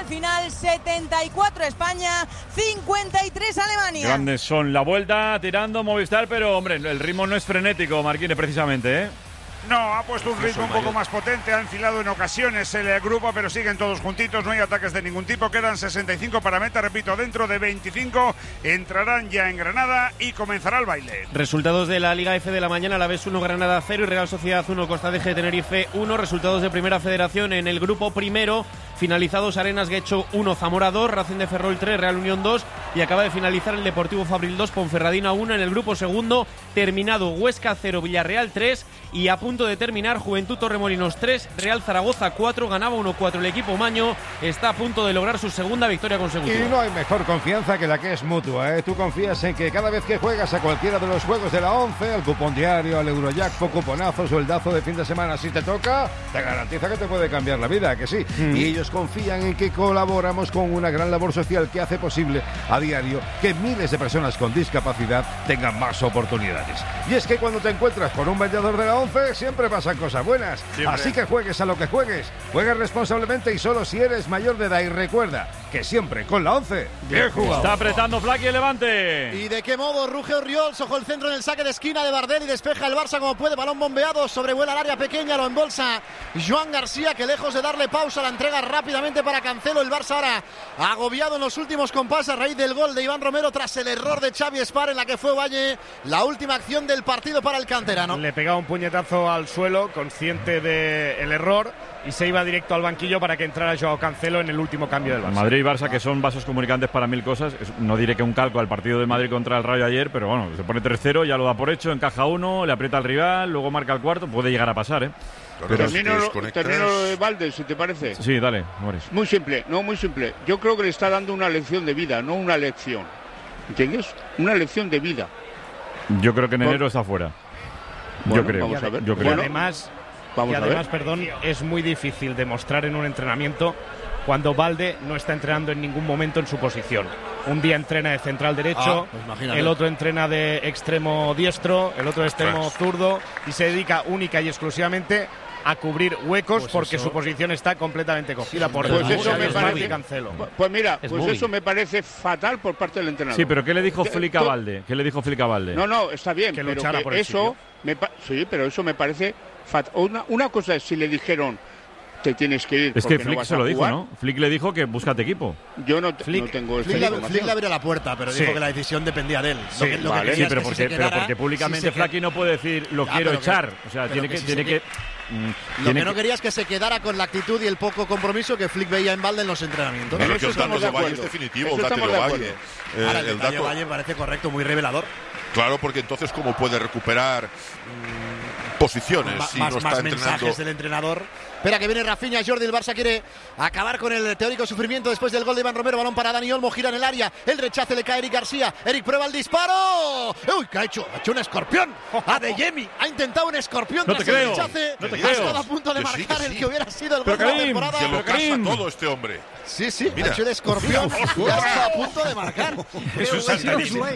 al final 74 España, 53 Alemania. Grandes son la vuelta, tirando Movistar, pero hombre, el ritmo no es frenético, Marquines, precisamente, ¿eh? No, ha puesto un ritmo un poco más potente, ha enfilado en ocasiones el grupo, pero siguen todos juntitos, no hay ataques de ningún tipo, quedan 65 para meta, repito, dentro de 25 entrarán ya en Granada y comenzará el baile. Resultados de la Liga F de la mañana, Alavés 1, Granada 0 y Real Sociedad 1, Costa de Tenerife 1, resultados de Primera Federación en el grupo primero, finalizados Arenas Guecho 1, Zamora 2, Racing de Ferrol 3, Real Unión 2 y acaba de finalizar el Deportivo Fabril 2, Ponferradina 1 en el grupo segundo, terminado Huesca 0, Villarreal 3 y a punto de terminar Juventud Torremolinos 3, Real Zaragoza 4, ganaba 1-4 el equipo Maño, está a punto de lograr su segunda victoria consecutiva. Y no hay mejor confianza que la que es mutua, ¿eh? Tú confías en que cada vez que juegas a cualquiera de los juegos de la 11, al cupón diario, al Eurojackpot, cuponazo, sueldazo de fin de semana, si te toca, te garantiza que te puede cambiar la vida, que sí. Y ellos confían en que colaboramos con una gran labor social que hace posible a diario que miles de personas con discapacidad tengan más oportunidades. Y es que cuando te encuentras con un vendedor de la 11, siempre pasan cosas buenas. Siempre. Así que juegues a lo que juegues, juega responsablemente y solo si eres mayor de edad. Y recuerda que siempre con la 11, bien jugado. Está apretando Flaky el Levante. ¿Y de qué modo? Ruge Orriols, ojo el centro en el saque de esquina de Bardel y despeja el Barça como puede, balón bombeado, sobrevuela el área pequeña, lo embolsa Joan García, que lejos de darle pausa la entrega rápidamente para Cancelo. El Barça ahora agobiado en los últimos compases a raíz del gol de Iván Romero tras el error de Xavi Espar en la que fue Valle la última acción del partido para el canterano. Le pegaba un puñetazo al suelo, consciente del error, y se iba directo al banquillo para que entrara Joao Cancelo en el último cambio del Barça. Madrid y Barça, que son vasos comunicantes para mil cosas. No diré que un calco al partido de Madrid contra el Rayo ayer, pero bueno, se pone 3-0, ya lo da por hecho, encaja uno, le aprieta al rival, luego marca el cuarto, puede llegar a pasar, ¿eh? Pero termino lo de Valde, si te parece. Sí, dale, Morris. Muy simple. Yo creo que le está dando una lección de vida, no una lección. ¿Entiendes? Una lección de vida. Yo creo que en enero está fuera. Bueno, yo creo. Vamos a ver. Yo creo. Y además, es muy difícil demostrar en un entrenamiento cuando Valde no está entrenando en ningún momento en su posición. Un día entrena de central derecho, el otro entrena de extremo diestro, el otro de extremo zurdo y se dedica única y exclusivamente a cubrir huecos porque su posición está completamente cogida por Cancelo. Pues mira, eso me parece fatal por parte del entrenador. Sí, pero ¿qué le dijo Flick a Valde? ¿Qué le dijo Flick a Valde? No, está bien, que pero luchara que por el eso pero eso me parece fatal. Una cosa es si le dijeron te tienes que ir. Es que no Flick se lo dijo, ¿no? Flick le dijo que búscate equipo. Yo no tengo Flick le abrió la puerta, pero dijo que la decisión dependía de él. Pero porque públicamente Flaky no puede decir lo quiero echar. O sea, tiene que Lo que no quería es que se quedara con la actitud y el poco compromiso que Flick veía en Valde en los entrenamientos. Pero que el dato de Valle es definitivo, el dato de Valle. Ahora, el dato de Valle parece correcto, muy revelador. Claro, porque entonces cómo puede recuperar posiciones si no está más entrenando. Mensajes del entrenador. Espera que viene Rafinha, Jordi, el Barça quiere acabar con el teórico sufrimiento después del gol de Iván Romero, balón para Dani Olmo, gira en el área, el rechace le cae a Eric García, Eric prueba el disparo, uy, ¿qué ha hecho? Ha hecho un escorpión, a De Jemi, ha intentado un escorpión tras el rechace, ha estado a punto de marcar el que hubiera sido el gol de la temporada. Se lo casa todo este hombre. Sí, ha hecho el escorpión y ha estado a punto de marcar. Eso es saltadísimo.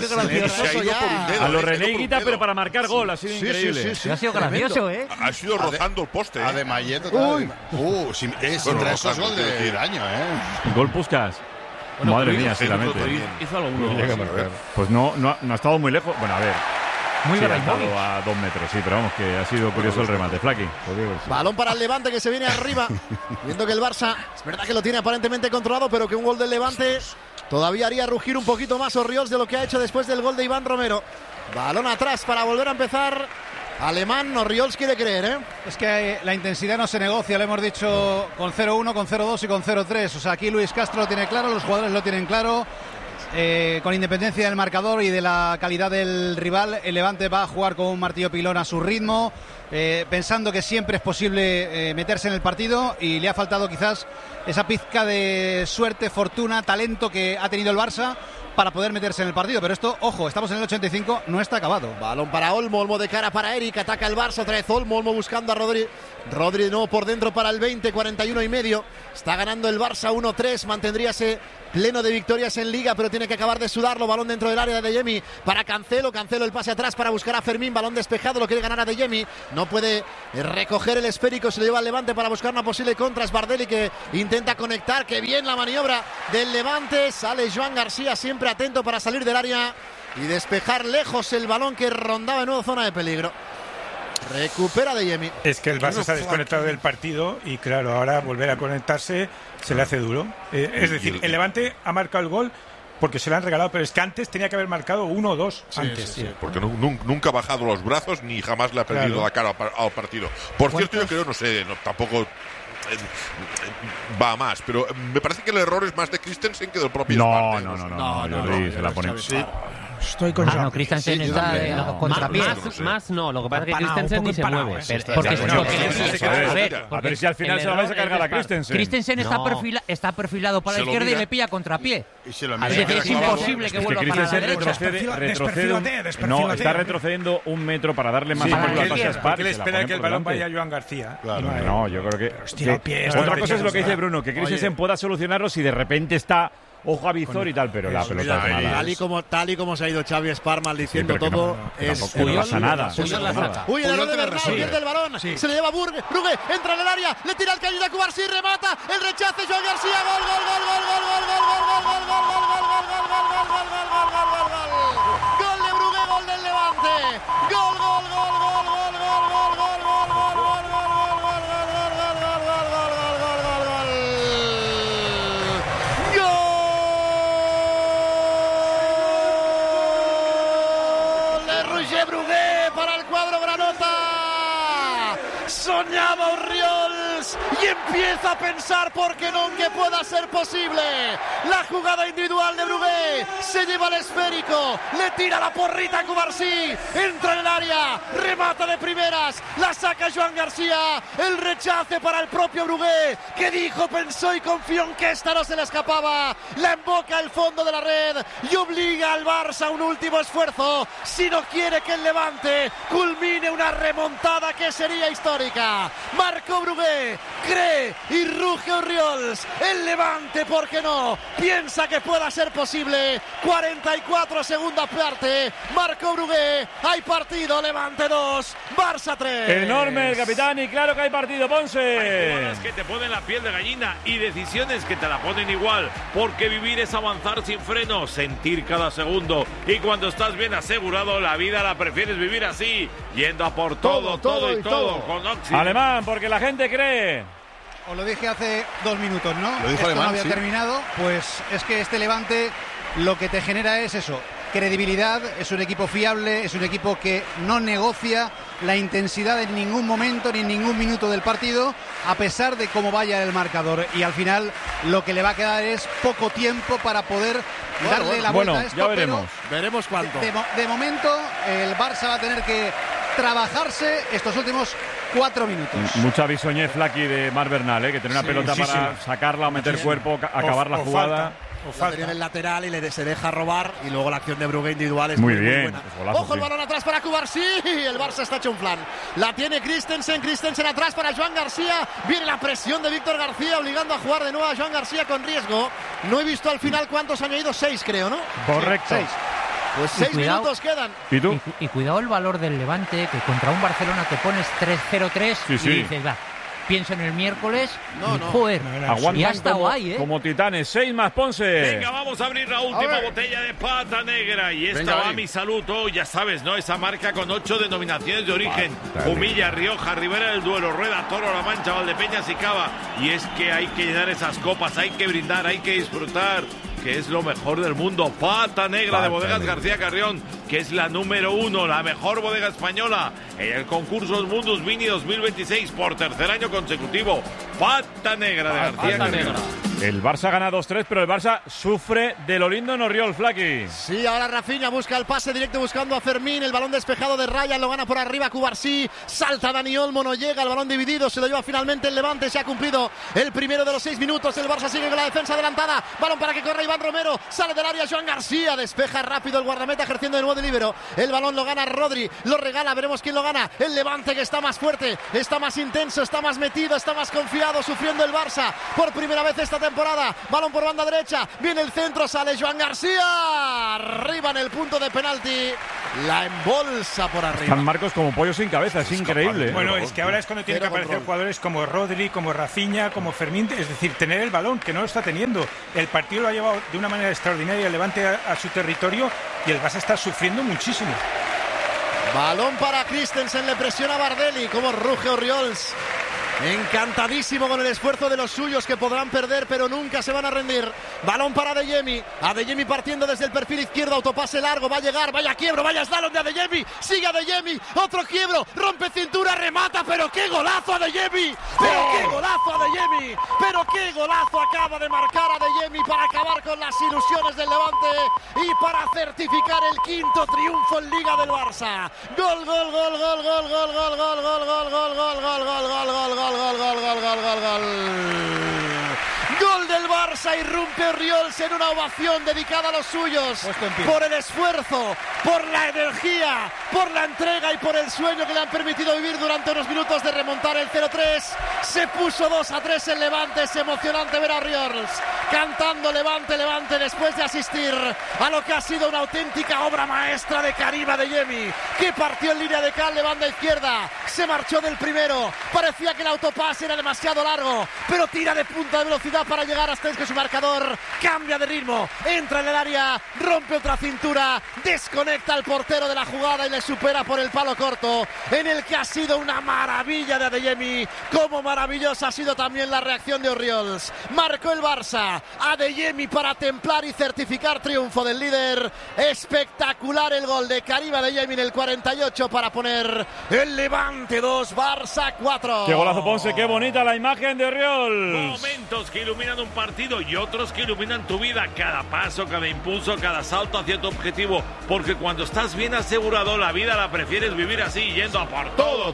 A lo René Higuita, pero para marcar gol, ha sido increíble. Ha sido gracioso, ¿eh? Ha sido rozando el poste. Además, es entre esos gol del año, Gol Puskás. Bueno, madre mía, si la mete. Hizo algo uno. Pues no ha estado muy lejos. Bueno, a ver. Muy ha estado a 2 metros, sí, pero vamos, que ha sido curioso el remate. Flaky. Balón para el Levante que se viene arriba. Viendo que el Barça, es verdad que lo tiene aparentemente controlado, pero que un gol del Levante todavía haría rugir un poquito más Orriols de lo que ha hecho después del gol de Iván Romero. Balón atrás para volver a empezar. Alemán, Orriols quiere creer, ¿eh? Es que la intensidad no se negocia, lo hemos dicho con 0-1, con 0-2 y con 0-3. O sea, aquí Luis Castro lo tiene claro, los jugadores lo tienen claro. Con independencia del marcador y de la calidad del rival, el Levante va a jugar con un martillo pilón a su ritmo, pensando que siempre es posible meterse en el partido, y le ha faltado quizás esa pizca de suerte, fortuna, talento que ha tenido el Barça para poder meterse en el partido. Pero esto, ojo, estamos en el 85, no está acabado. Balón para Olmo, Olmo de cara para Eric, ataca el Barça, otra vez Olmo, Olmo buscando a Rodri. Rodri de nuevo por dentro para el 20, 41 y medio. Está ganando el Barça 1-3, mantendríase pleno de victorias en Liga, pero tiene que acabar de sudarlo. Balón dentro del área de Adeyemi para Cancelo, Cancelo el pase atrás para buscar a Fermín, balón despejado, lo quiere ganar Adeyemi, no puede recoger el esférico, se lo lleva al Levante para buscar una posible contra. Es Bardelli que intenta conectar, que bien la maniobra del Levante, sale Joan García siempre atento para salir del área y despejar lejos el balón que rondaba en nueva zona de peligro. Recupera Adeyemi. Es que el Barça se ha desconectado del partido y claro, ahora volver a conectarse se le hace duro. Es decir, el Levante ha marcado el gol porque se lo han regalado, pero es que antes tenía que haber marcado 1 o 2 antes. Sí, porque nunca ha bajado los brazos ni jamás le ha perdido la cara al partido. Por cierto, yo creo, no sé, tampoco va a más, pero me parece que el error es más de Christensen que del propio Sparta. No, se la pone. Estoy con no, Christensen está contrapié. Más no, lo que pasa es que Christensen ni se mueve. A ver si al final se la vais a cargar a Christensen. Christensen está perfilado para la izquierda y le pilla contrapié. Es imposible que vuelva para la derecha. Retrocede. No, está retrocediendo 1 metro para darle más ángulo al pase a Sparta. Porque le espera que el balón vaya a Joan García. No, yo creo que otra cosa es lo que dice Bruno, que Christensen pueda solucionarlo si de repente está ojo a visor y tal, pero la pelota es mala. Tal y como se ha ido Xavi Sparman diciendo todo, no pasa nada. Uy, el error de Bernal, pierde el balón, se le lleva Brugge, entra en el área, le tira el cañón a Cubarsí, remata, el rechace, Joan García, gol, gol, gol, gol, gol, gol, gol, gol, gol, gol, gol, gol, gol, gol de Brugge, gol del Levante, gol, gol, gol, gol, gol, gol, gol, gol, gol, gol, gol, soñaba Orriols y empieza a pensar por qué no que pueda ser posible. La jugada individual de Brugge, se lleva el esférico, le tira la porrita a Cubarsí, entra en el área, remata de primeras, la saca Joan García, el rechace para el propio Brugge, que dijo, pensó y confió en que esta no se le escapaba, la emboca el fondo de la red y obliga al Barça a un último esfuerzo, si no quiere que el Levante culmine una remontada que sería histórica. Marcó Brugge, cree y ruge Orriols, el Levante, ¿por qué no? Piensa que pueda ser posible. 44 segunda parte, marcó Brugge, hay partido, Levante 2, Barça 3. Enorme el capitán y claro que hay partido, Ponce. Hay jugadas que te ponen la piel de gallina y decisiones que te la ponen igual, porque vivir es avanzar sin freno, sentir cada segundo, y cuando estás bien asegurado, la vida la prefieres vivir así, yendo a por todo con Oxy. Alemán, porque la gente cree. Os lo dije hace 2 minutos, ¿no? Lo dijo Esto Alemán, no había sí. terminado, pues es que este Levante lo que te genera es eso, credibilidad, es un equipo fiable, es un equipo que no negocia la intensidad en ningún momento ni en ningún minuto del partido, a pesar de cómo vaya el marcador, y al final lo que le va a quedar es poco tiempo para poder darle la vuelta a esto. Ya veremos. Veremos cuánto. De momento el Barça va a tener que trabajarse estos últimos 4 minutos. Mucha bisoñez Flaky de Mar Bernal, que tiene una pelota para sacarla o meter cuerpo, acabar la jugada. La tenía en el lateral y se deja robar, y luego la acción de Brugge individual es muy buena. Golazo, ojo el balón atrás para Cubarsí, el Barça está hecho un flan. La tiene Christensen atrás para Joan García, viene la presión de Víctor García obligando a jugar de nuevo a Joan García con riesgo. No he visto al final cuántos han añadido, 6 creo, ¿no? Correcto. 6. Pues 6 minutos quedan. ¿Y tú? Y cuidado el valor del Levante, que contra un Barcelona te pones 3-0-3 y dices, va, pienso en el miércoles. Joder, aguantan y ha estado ahí, como titanes. 6 más, Ponce. Venga, vamos a abrir la última botella de Pata Negra. Y esta va a mi salud. Ya sabes, ¿no? Esa marca con 8 denominaciones de origen. Humilla, Rioja, Ribera del Duero, Rueda, Toro, La Mancha, Valdepeñas y Cava. Y es que hay que llenar esas copas, hay que brindar, hay que disfrutar, que es lo mejor del mundo. Pata Negra de Bodegas García Carrión. que es la número 1, la mejor bodega española en el concurso Mundus Vini 2026 por tercer año consecutivo. Pata Negra de García Carrión. El Barça gana 2-3, pero el Barça sufre de lo lindo en Oriol, Flaqui. Sí, ahora Rafinha busca el pase directo buscando a Fermín. El balón despejado de Ryan, lo gana por arriba Cubarsí. Salta Dani Olmo, no llega. El balón dividido, se lo lleva finalmente el Levante. Se ha cumplido el primero de los 6 minutos. El Barça sigue con la defensa adelantada. Balón para que corra Iván Romero. Sale del área Joan García. Despeja rápido el guardameta ejerciendo de nuevo de líbero. El balón lo gana Rodri. Lo regala, veremos quién lo gana. El Levante, que está más fuerte, está más intenso, está más metido, está más confiado. Sufriendo el Barça por primera vez esta temporada. Balón por banda derecha, viene el centro, sale Joan García, arriba en el punto de penalti, la embolsa por arriba. Están Marcos como pollo sin cabeza, es increíble. Bueno, es que ahora es cuando tienen que aparecer jugadores como Rodri, como Rafinha, como Fermín, es decir, tener el balón, que no lo está teniendo. El partido lo ha llevado de una manera extraordinaria el Levante a su territorio y el Barça está sufriendo muchísimo. Balón para Christensen, le presiona a Bardelli, como ruge Oriols. Encantadísimo con el esfuerzo de los suyos, que podrán perder pero nunca se van a rendir. Balón para Adeyemi, Adeyemi partiendo desde el perfil izquierdo, autopase largo, va a llegar, vaya quiebro, vaya slalom de Adeyemi, sigue Adeyemi, otro quiebro, rompe cintura, remata, pero qué golazo Adeyemi, pero qué golazo Adeyemi, pero qué golazo acaba de marcar Adeyemi para acabar con las ilusiones del Levante y para certificar el quinto triunfo en Liga del Barça. Gol, gol, gol, gol, gol, gol, gol, gol, gol, gol, gol, gol, gol, gol, gol, gol, gol. Gol del Barça, irrumpe Oriols en una ovación dedicada a los suyos por el esfuerzo, por la energía, por la entrega y por el sueño que le han permitido vivir durante unos minutos de remontar el 0-3. Se puso 2-3 el Levante. Es emocionante ver a Oriols cantando Levante, Levante, después de asistir a lo que ha sido una auténtica obra maestra de Karim Adeyemi, que partió en línea de cal de banda izquierda, se marchó del primero, parecía que el autopase era demasiado largo, pero tira de punta de velocidad para llegar hasta que su marcador cambia de ritmo, entra en el área, rompe otra cintura, desconecta al portero de la jugada y le supera por el palo corto, en el que ha sido una maravilla de Adeyemi, como maravillosa ha sido también la reacción de Oriols. Marcó el Barça, Adeyemi para templar y certificar triunfo del líder. Espectacular el gol de Karim Adeyemi en el 48 para poner el Levante 2, Barça 4. Qué golazo, Ponce, qué bonita la imagen de Oriols. Momentos que iluminan un partido y otros que iluminan tu vida. Cada paso, cada impulso, cada salto hacia tu objetivo. Porque cuando estás bien asegurado, la vida la prefieres vivir así, yendo a por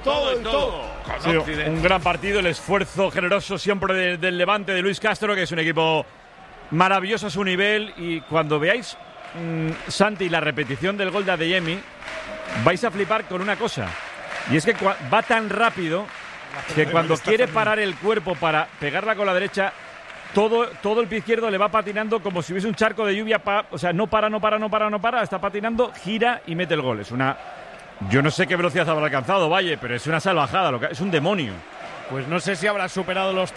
todo. Sí, un gran partido, el esfuerzo generoso siempre del Levante, de Luis Castro, que es un equipo maravilloso a su nivel. Y cuando veáis, Santi, la repetición del gol de Adeyemi, vais a flipar con una cosa. Y es que va tan rápido que cuando quiere parar el cuerpo para pegarla con la derecha, todo el pie izquierdo le va patinando como si hubiese un charco de lluvia. O sea, no para, está patinando, gira y mete el gol. Es una... Yo no sé qué velocidad habrá alcanzado, Valle, pero es una salvajada, es un demonio. Pues no sé si habrá superado los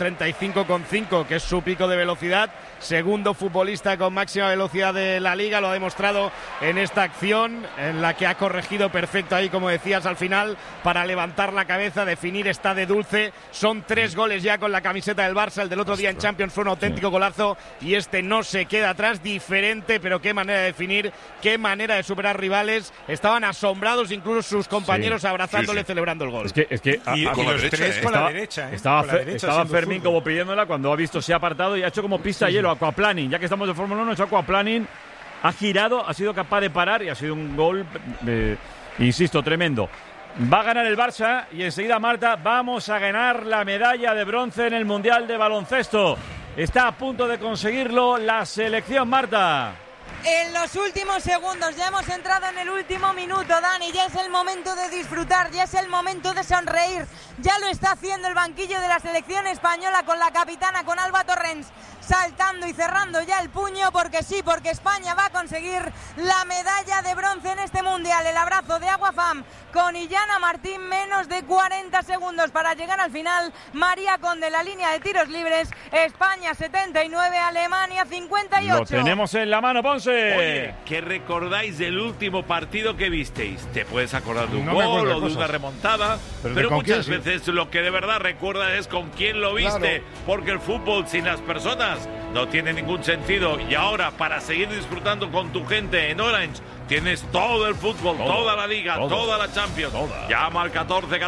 35,5, que es su pico de velocidad. Segundo futbolista con máxima velocidad de la Liga, lo ha demostrado en esta acción, en la que ha corregido perfecto ahí, como decías, al final, para levantar la cabeza, definir está de dulce. Son 3 goles ya con la camiseta del Barça. El del otro día en Champions fue un auténtico golazo y este no se queda atrás. Diferente, pero qué manera de definir, qué manera de superar rivales. Estaban asombrados incluso sus compañeros abrazándole, celebrando el gol. Es que y con los 3 con la derecha. Estaba Fermín como pidiéndola cuando ha visto, se ha apartado y ha hecho como pista de hielo, aquaplaning. Ya que estamos de Fórmula 1, ha hecho aquaplaning, ha girado, ha sido capaz de parar y ha sido un gol, insisto, tremendo. Va a ganar el Barça y enseguida, Marta, vamos a ganar la medalla de bronce en el Mundial de Baloncesto. Está a punto de conseguirlo la selección, Marta. En los últimos segundos, ya hemos entrado en el último minuto, Dani, ya es el momento de disfrutar, ya es el momento de sonreír, ya lo está haciendo el banquillo de la selección española con la capitana, con Alba Torrens, saltando y cerrando ya el puño, porque sí, porque España va a conseguir la medalla de bronce en este Mundial. El abrazo de Aguafam con Illana Martín, menos de 40 segundos para llegar al final. María Conde, la línea de tiros libres, España 79, Alemania 58. Lo tenemos en la mano, Ponce. Oye, ¿qué recordáis del último partido que visteis? ¿Te puedes acordar de un gol o de una remontada? Pero muchas veces lo que de verdad recuerdas es con quién lo viste, porque el fútbol sin las personas no tiene ningún sentido. Y ahora, para seguir disfrutando con tu gente en Orange, tienes todo el fútbol, toda la Liga, toda la Champions. Llama al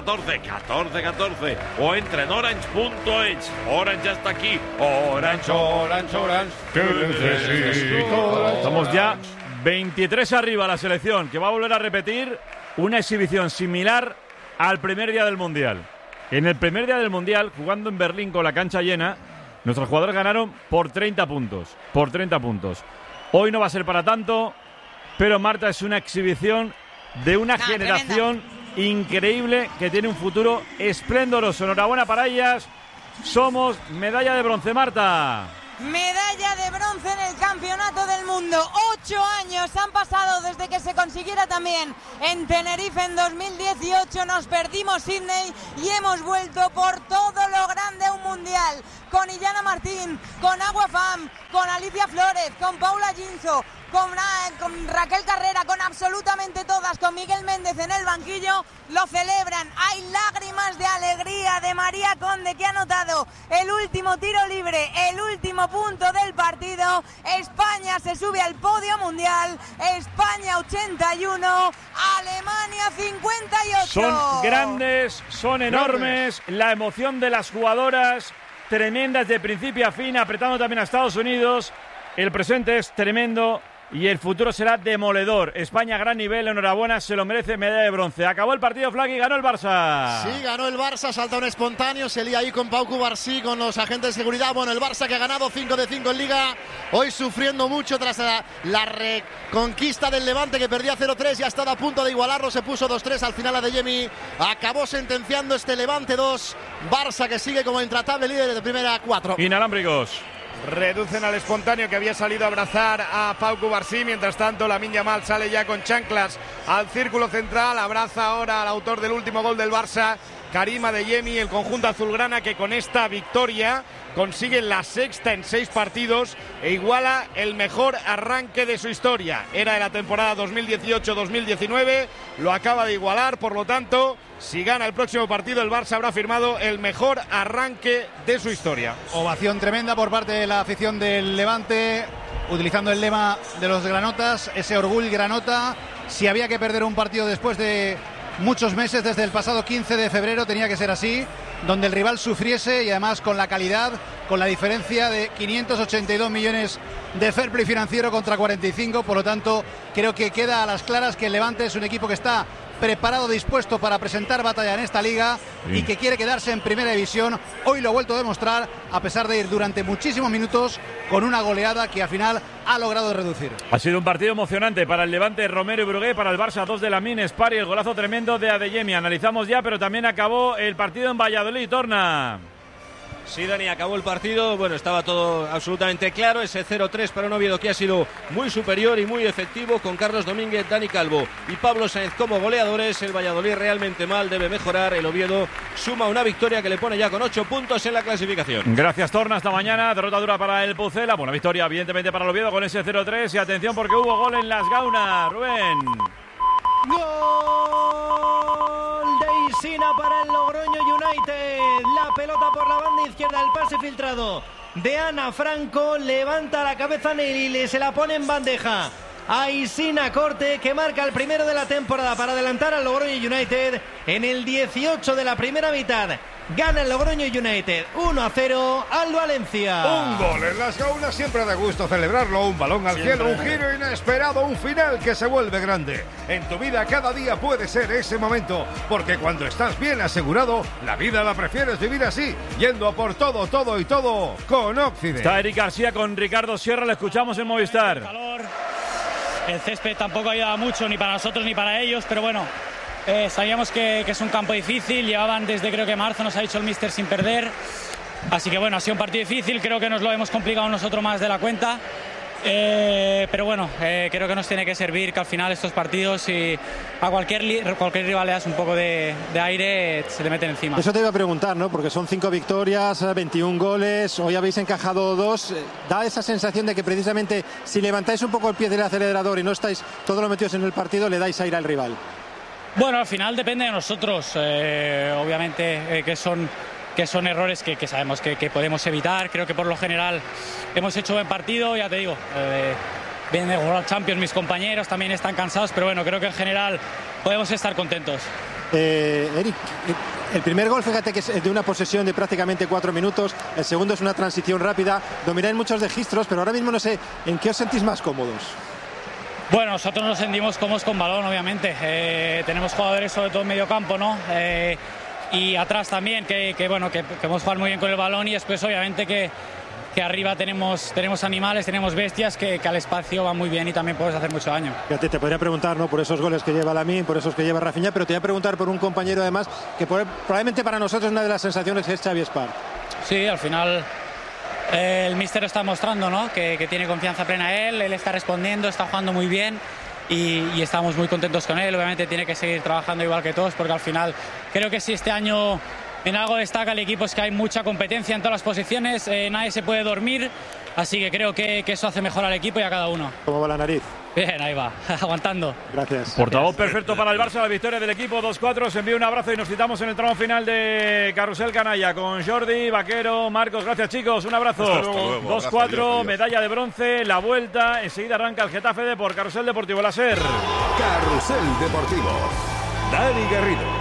1414 o entra en orange.es. Orange ya está aquí. Orange. ¿Qué necesito? Estamos ya 23 arriba la selección, que va a volver a repetir una exhibición similar al primer día del Mundial. En el primer día del Mundial, jugando en Berlín con la cancha llena, nuestros jugadores ganaron por 30 puntos. Hoy no va a ser para tanto, pero Marta, es una exhibición de una generación increíble que tiene un futuro esplendoroso. Enhorabuena para ellas. Somos medalla de bronce, Marta. Medalla de bronce en el Campeonato del Mundo. 8 años han pasado desde que se consiguiera también en Tenerife en 2018. Nos perdimos Sydney y hemos vuelto por todo lo grande a un mundial. Con Illana Martín, con Agua Fam, con Alicia Flores, con Paula Ginso, con Raquel Carrera, con absolutamente todas, con Miguel Méndez en el banquillo, lo celebran. Hay lágrimas de alegría de María Conde, que ha anotado el último tiro libre, el último punto del partido. España se sube al podio mundial. España 81, Alemania 58. Son grandes, son enormes. La emoción de las jugadoras, tremendas de principio a fin, apretando también a Estados Unidos. El presente es tremendo y el futuro será demoledor. España, gran nivel, enhorabuena, se lo merece, medalla de bronce. Acabó el partido, Flaky, ganó el Barça. Sí, ganó el Barça, salta un espontáneo, se lía ahí con Pau Cubarsí, con los agentes de seguridad. Bueno, el Barça que ha ganado 5 de 5 en Liga, hoy sufriendo mucho tras la reconquista del Levante, que perdía 0-3 y ha estado a punto de igualarlo, se puso 2-3 al final a Adeyemi. Acabó sentenciando este Levante 2, Barça que sigue como intratable líder de primera 4. Inalámbricos. Reducen al espontáneo que había salido a abrazar a Pau Cubarsí. Mientras tanto, Lamine Yamal sale ya con chanclas al círculo central. Abraza ahora al autor del último gol del Barça, Karim Adeyemi, el conjunto azulgrana, que con esta victoria consigue la sexta en 6 partidos e iguala el mejor arranque de su historia. Era de la temporada 2018-2019, lo acaba de igualar. Por lo tanto, si gana el próximo partido, el Barça habrá firmado el mejor arranque de su historia. Ovación tremenda por parte de la afición del Levante, utilizando el lema de los granotas, ese orgullo granota. Si había que perder un partido después de muchos meses, desde el pasado 15 de febrero, tenía que ser así, donde el rival sufriese, y además con la calidad, con la diferencia de 582 millones de fair play financiero contra 45. Por lo tanto, creo que queda a las claras que el Levante es un equipo que está preparado, dispuesto para presentar batalla en esta liga y que quiere quedarse en primera división. Hoy lo ha vuelto a demostrar, a pesar de ir durante muchísimos minutos con una goleada que al final ha logrado reducir. Ha sido un partido emocionante para el Levante, Romero y Brugué, para el Barça 2 de Lamine, Spari, el golazo tremendo de Adeyemi. Analizamos ya, pero también acabó el partido en Valladolid, Torna. Sí, Dani, acabó el partido. Bueno, estaba todo absolutamente claro. Ese 0-3 para un Oviedo que ha sido muy superior y muy efectivo, con Carlos Domínguez, Dani Calvo y Pablo Sáenz como goleadores. El Valladolid realmente mal, debe mejorar. El Oviedo suma una victoria que le pone ya con 8 puntos en la clasificación. Gracias, Torna. Hasta mañana. Derrota dura para el Pucela. Buena victoria, evidentemente, para el Oviedo con ese 0-3. Y atención, porque hubo gol en Las Gaunas. Rubén. Gol de Isina para el Logroño United. La pelota por la banda izquierda, el pase filtrado de Ana Franco. Levanta la cabeza Nelly y se la pone en bandeja a Isina Corte, que marca el primero de la temporada para adelantar al Logroño United en el 18 de la primera mitad. Gana el Logroño United 1-0 al Valencia. Un gol en Las Gaunas, siempre da gusto celebrarlo. Un balón al cielo, un giro inesperado, un final que se vuelve grande. En tu vida cada día puede ser ese momento, porque cuando estás bien asegurado, la vida la prefieres vivir así, yendo a por todo, todo y todo con Occident. Está Eric García con Ricardo Sierra, le escuchamos en Movistar. El césped tampoco ayudaba mucho, ni para nosotros ni para ellos, pero bueno, sabíamos que es un campo difícil. Llevaban desde creo que marzo, nos ha dicho el míster, sin perder. Así que bueno, ha sido un partido difícil, creo que nos lo hemos complicado nosotros más de la cuenta. Pero bueno, creo que nos tiene que servir, que al final estos partidos, si a cualquier rival le das un poco de aire, se le meten encima. Eso te iba a preguntar, ¿no? Porque son 5 victorias, 21 goles, hoy habéis encajado 2. Da esa sensación de que precisamente si levantáis un poco el pie del acelerador y no estáis todos los metidos en el partido, le dais aire al rival. Bueno, al final depende de nosotros, obviamente, que son errores que sabemos que podemos evitar. Creo que por lo general hemos hecho buen partido, ya te digo. Vienen de World Champions mis compañeros, también están cansados, pero bueno, creo que en general podemos estar contentos. Eric, el primer gol, fíjate que es de una posesión de prácticamente 4 minutos, el segundo es una transición rápida, domináis muchos registros, pero ahora mismo no sé, ¿en qué os sentís más cómodos? Bueno, nosotros nos sentimos cómodos con balón, obviamente. Tenemos jugadores sobre todo en medio campo, ¿no? Y atrás también, que hemos jugado muy bien con el balón, y después obviamente que arriba tenemos animales, tenemos bestias que al espacio van muy bien y también puedes hacer mucho daño. Fíjate, te podría preguntar, ¿no?, por esos goles que lleva Lamine, por esos que lleva Rafinha, pero te voy a preguntar por un compañero además que probablemente para nosotros una de las sensaciones es Xavi Espar. Sí, al final el míster está mostrando, ¿no?, que tiene confianza plena él está respondiendo, está jugando muy bien y estamos muy contentos con él. Obviamente tiene que seguir trabajando igual que todos, porque al final creo que si este año en algo destaca el equipo es que hay mucha competencia en todas las posiciones, nadie se puede dormir, así que creo que eso hace mejor al equipo y a cada uno. ¿Cómo va la nariz? Bien, ahí va, aguantando. Gracias. Portavoz perfecto para el Barça, la victoria del equipo 2-4. Os envío un abrazo y nos citamos en el tramo final de Carrusel Canalla con Jordi, Vaquero, Marcos. Gracias, chicos, un abrazo. 2-4, medalla de bronce, la vuelta. Enseguida arranca el Getafe por Carrusel Deportivo La Ser. Carrusel Deportivo. Dani Garrido.